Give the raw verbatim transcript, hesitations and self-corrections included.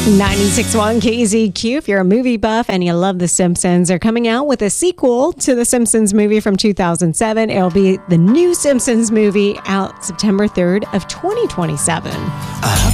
ninety-six point one K Z Q. If you're a movie buff and you love The Simpsons, they're coming out with a sequel to The Simpsons movie from two thousand seven. It'll be the new Simpsons movie out September third of twenty twenty-seven. I